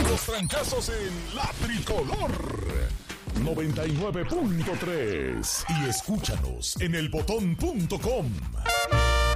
Los trancazos en La Tricolor 99.3 y escúchanos en elbotón.com.